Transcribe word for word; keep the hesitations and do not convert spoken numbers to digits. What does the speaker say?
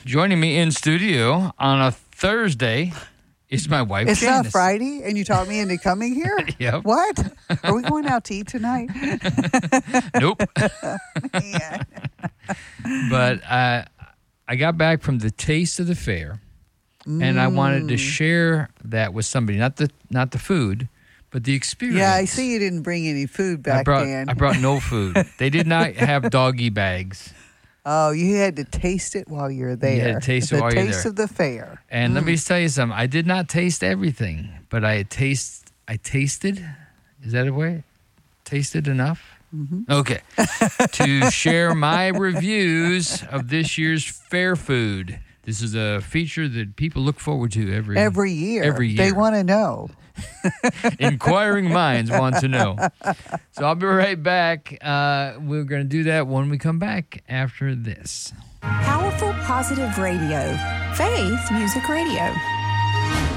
Joining me in studio on a Thursday is my wife, It's Janice. not Friday, and you talked me into coming here? Yep. What? Are we going out to eat tonight? Nope. Man. But uh, I got back from the Taste of the Fair, mm. and I wanted to share that with somebody, not the not the food, but the experience. Yeah, I see you didn't bring any food back I brought, then. I brought no food. They did not have doggy bags. Oh, you had to taste it while you were there. You had to taste it the while you're taste there. of the fair. And Mm. let me tell you something. I did not taste everything, but I taste. I tasted. Is that a way? Tasted enough? Mm-hmm. Okay. To share my reviews of this year's fair food. This is a feature that people look forward to every Every year. Every year. They want to know. Inquiring minds want to know. So I'll be right back. Uh, we're going to do that when we come back after this. Powerful Positive Radio. Faith Music Radio.